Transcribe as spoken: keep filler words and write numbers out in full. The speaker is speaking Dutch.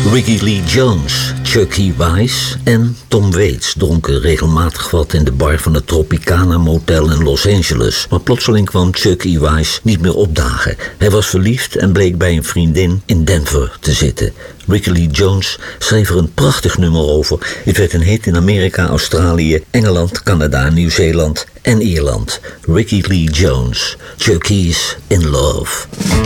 Ricky Lee Jones, Chucky Weiss en Tom Waits dronken regelmatig wat in de bar van het Tropicana Motel in Los Angeles. Maar plotseling kwam Chucky Weiss niet meer opdagen. Hij was verliefd en bleek bij een vriendin in Denver te zitten. Ricky Lee Jones schreef er een prachtig nummer over. Het werd een hit in Amerika, Australië, Engeland, Canada, Nieuw-Zeeland en Ierland. Ricky Lee Jones, Chucky's in Love.